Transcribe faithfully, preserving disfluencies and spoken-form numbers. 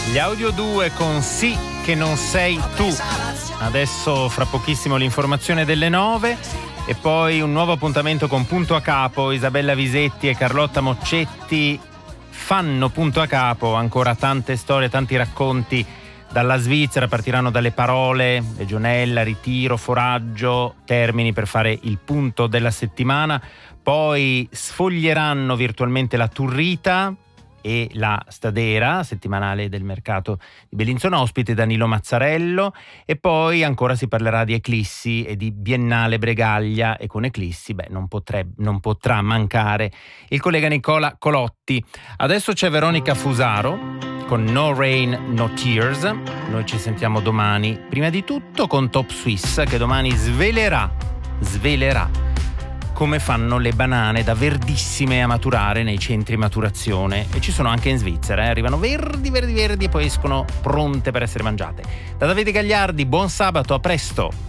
Gli Audio due con Sì che non sei tu. Adesso fra pochissimo l'informazione delle nove e poi un nuovo appuntamento con Punto a Capo. Isabella Visetti e Carlotta Moccetti fanno punto a capo, ancora tante storie, tanti racconti dalla Svizzera. Partiranno dalle parole, legionella, ritiro, foraggio, termini per fare il punto della settimana. Poi sfoglieranno virtualmente la Turrita e la Stadera, settimanale del mercato di Bellinzona, ospite Danilo Mazzarello, e poi ancora si parlerà di Eclissi e di Biennale Bregaglia, e con Eclissi beh, non, potrebbe, non potrà mancare il collega Nicola Colotti. Adesso c'è Veronica Fusaro con No Rain No Tears. Noi ci sentiamo domani, prima di tutto con Top Swiss, che domani svelerà svelerà come fanno le banane da verdissime a maturare nei centri maturazione, e ci sono anche in Svizzera, eh? Arrivano verdi, verdi, verdi e poi escono pronte per essere mangiate. Da Davide Gagliardi, buon sabato, a presto!